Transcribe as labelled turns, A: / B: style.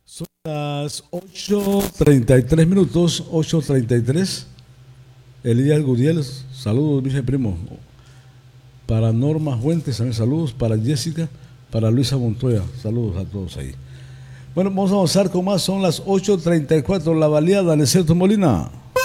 A: Son las 8:33, 8:33. Elías Gudiel, saludos, viceprimo. Para Norma Fuentes, también saludos. Para Jessica, para Luisa Montoya, saludos a todos ahí. Bueno, vamos a avanzar con más, son las 8:34, la baleada, Aniceto Molina.